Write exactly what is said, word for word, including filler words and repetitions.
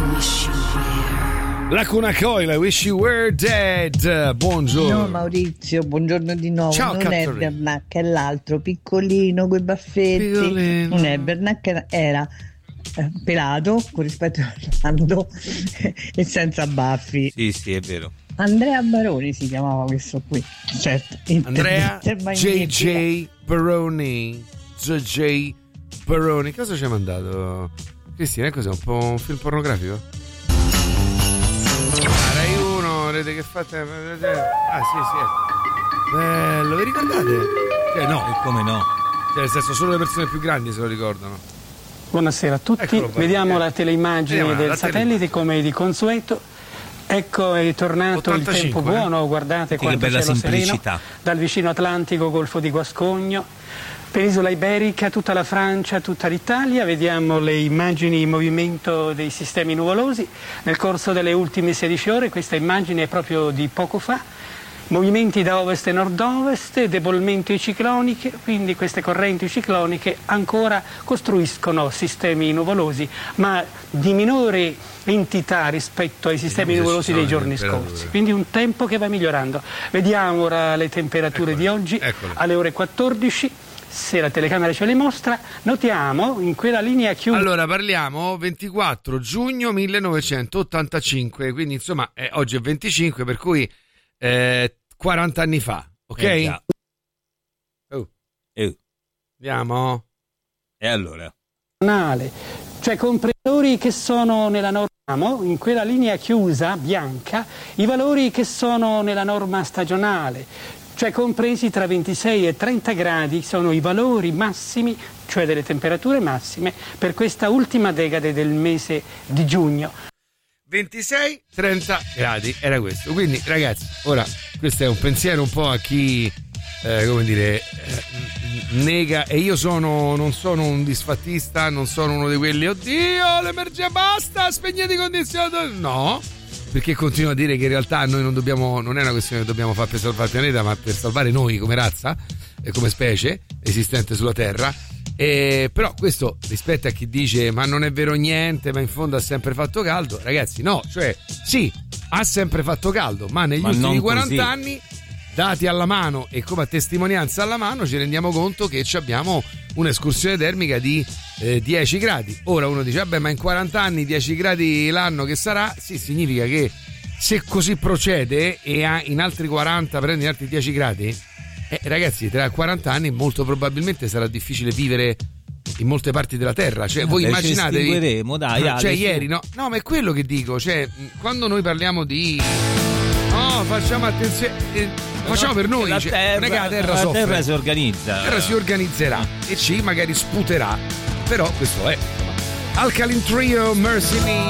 Lacuna Coil, I wish you were dead. Buongiorno. No, Maurizio, buongiorno di nuovo. Ciao, non Catherine. è Bernac, è l'altro piccolino coi baffetti. Piccolino. Non è Bernac, era, era eh, pelato con rispetto a Orlando e senza baffi. Sì, sì, è vero. Andrea Baroni si chiamava questo qui. Certo. Andrea Inter- J J Baroni. J J Baroni. Cosa ci ha mandato? Cristina, cos'è? Un po' un film pornografico? Ah, Rai uno, vedete che fate? Ah, sì, sì. Bello, vi ricordate? Eh, no. E come no? Cioè, nel senso, solo le persone più grandi se lo ricordano. Buonasera a tutti, Eccolo qua. vediamo Eh. la teleimmagine Vediamo del la satellite tele- come di consueto. Ecco è tornato il ottantacinque, tempo buono, guardate Che quanto bella cielo sereno, semplicità. dal vicino Atlantico, Golfo di Guascogno, Penisola Iberica, tutta la Francia, tutta l'Italia. Vediamo le immagini in movimento dei sistemi nuvolosi nel corso delle ultime sedici ore. Questa immagine è proprio di poco fa. Movimenti da ovest e nord-ovest, debolmente cicloniche, quindi queste correnti cicloniche ancora costruiscono sistemi nuvolosi, ma di minore entità rispetto ai sistemi Vediamo se nuvolosi ci dei sono le giorni temperature. scorsi. Quindi un tempo che va migliorando. Vediamo ora le temperature Eccole, di oggi eccole. alle ore quattordici. Se la telecamera ce le mostra, notiamo in quella linea chiusa. Allora, parliamo ventiquattro giugno millenovecentottantacinque, quindi insomma eh, oggi è venticinque, per cui eh, quaranta anni fa, ok? Eh, già. Oh, Eh, andiamo? E allora? Cioè comprenditori che sono nella norma, in quella linea chiusa bianca, i valori che sono nella norma stagionale, cioè compresi tra ventisei e trenta gradi, sono i valori massimi, cioè delle temperature massime, per questa ultima decade del mese di giugno. ventisei trenta gradi, era questo. Quindi ragazzi, ora questo è un pensiero un po' a chi eh, come dire eh, nega, e io sono non sono un disfattista, non sono uno di quelli oddio l'energia basta, spegnete i condizionatori, no, perché continuo a dire che in realtà noi non dobbiamo, non è una questione che dobbiamo fare per salvare il pianeta, ma per salvare noi come razza e come specie esistente sulla Terra. Eh, però questo rispetto a chi dice ma non è vero niente, ma in fondo ha sempre fatto caldo, ragazzi, no, cioè sì, ha sempre fatto caldo, ma negli Ma ultimi non quaranta così. anni, dati alla mano e come a testimonianza alla mano, ci rendiamo conto che abbiamo un'escursione termica di eh, dieci gradi. Ora uno dice vabbè, ma in quaranta anni dieci gradi l'anno che sarà? Sì, significa che se così procede e ha in altri quaranta prendi altri dieci gradi, Eh, ragazzi, tra quaranta anni molto probabilmente sarà difficile vivere in molte parti della terra. Cioè, Eh, voi beh, immaginatevi. ci estingueremo, dai, cioè, Ale, su. ieri, no? No, ma è quello che dico. Cioè, quando noi parliamo di. No, facciamo attenzione. eh, facciamo per noi. La Cioè, terra, non è che la terra la soffre. terra si organizza. La terra si organizzerà e ci magari sputerà. Però questo è. Alkaline Trio, Mercy Me.